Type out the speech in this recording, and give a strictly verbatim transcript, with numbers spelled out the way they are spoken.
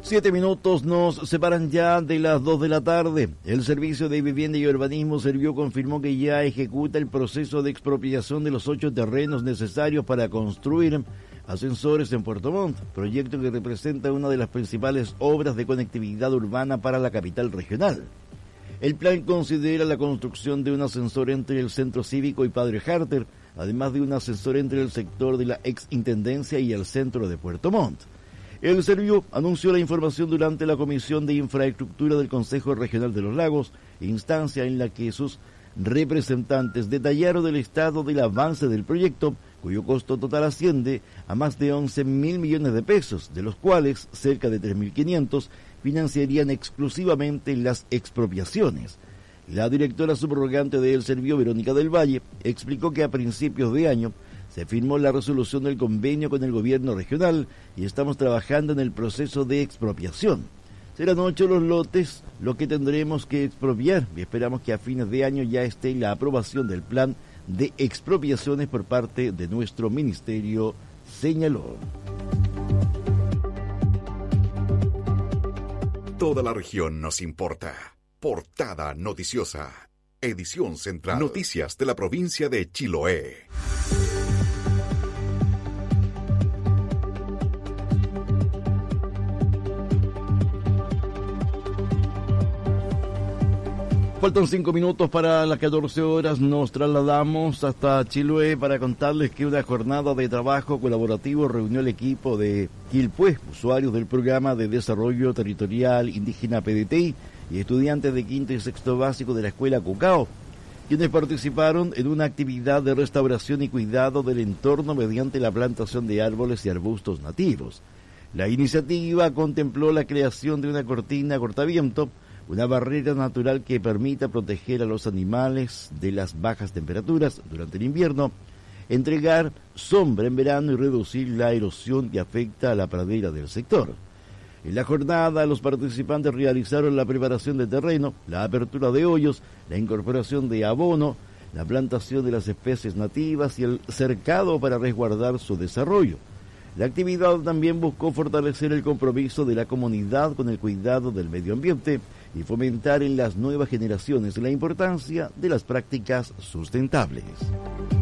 Siete minutos nos separan ya de las dos de la tarde. El Servicio de Vivienda y Urbanismo Servio confirmó que ya ejecuta el proceso de expropiación de los ocho terrenos necesarios para construir ascensores en Puerto Montt, proyecto que representa una de las principales obras de conectividad urbana para la capital regional. El plan considera la construcción de un ascensor entre el Centro Cívico y Padre Harter, además de un ascensor entre el sector de la ex-intendencia y el centro de Puerto Montt. El Servio anunció la información durante la Comisión de Infraestructura del Consejo Regional de los Lagos, instancia en la que sus representantes detallaron el estado del avance del proyecto, cuyo costo total asciende a más de once mil millones de pesos, de los cuales cerca de tres mil quinientos financiarían exclusivamente las expropiaciones. La directora subrogante de El Servio, Verónica del Valle, explicó que a principios de año se firmó la resolución del convenio con el gobierno regional y estamos trabajando en el proceso de expropiación. Serán ocho los lotes lo que tendremos que expropiar y esperamos que a fines de año ya esté la aprobación del plan de expropiaciones por parte de nuestro ministerio, señaló. Toda la región nos importa. Portada noticiosa. Edición central. Noticias de la provincia de Chiloé. Faltan cinco minutos para las catorce horas. Nos trasladamos hasta Chiloé para contarles que una jornada de trabajo colaborativo reunió el equipo de Quilpué, usuarios del Programa de Desarrollo Territorial Indígena P D T I y estudiantes de quinto y sexto básico de la Escuela Cucao, quienes participaron en una actividad de restauración y cuidado del entorno mediante la plantación de árboles y arbustos nativos. La iniciativa contempló la creación de una cortina cortaviento, una barrera natural que permita proteger a los animales de las bajas temperaturas durante el invierno, entregar sombra en verano y reducir la erosión que afecta a la pradera del sector. En la jornada, los participantes realizaron la preparación de terreno, la apertura de hoyos, la incorporación de abono, la plantación de las especies nativas y el cercado para resguardar su desarrollo. La actividad también buscó fortalecer el compromiso de la comunidad con el cuidado del medio ambiente y fomentar en las nuevas generaciones la importancia de las prácticas sustentables.